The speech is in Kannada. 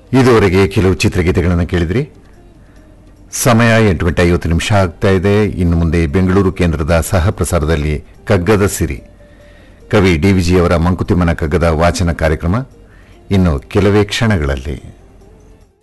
ಇದುವರೆಗೆ ಕೆಲವು ಚಿತ್ರಗೀತೆಗಳನ್ನು ಕೇಳಿದ್ರಿ. ಸಮಯ 8:50 ಆಗ್ತಾ ಇದೆ. ಇನ್ನು ಮುಂದೆ ಬೆಂಗಳೂರು ಕೇಂದ್ರದ ಸಹ ಪ್ರಸಾರದಲ್ಲಿ ಕಗ್ಗದ ಸಿರಿ, ಕವಿ ಡಿವಿಜಿಯವರ ಮಂಕುತಿಮ್ಮನ ಕಗ್ಗದ ವಾಚನ ಕಾರ್ಯಕ್ರಮ ಇನ್ನು ಕೆಲವೇ ಕ್ಷಣಗಳಲ್ಲಿ.